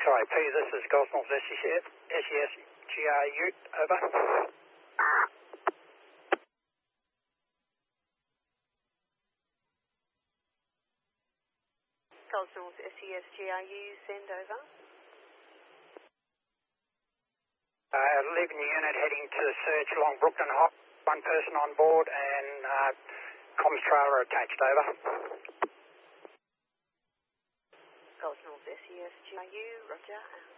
Sorry, P, this is Gosnell's SES GRU, over. Gosnell's SES GRU, send over. Leaving the unit, heading to search along Brookton Hop. One person on board and comms trailer attached, over. Gosnell's SES GRU, roger.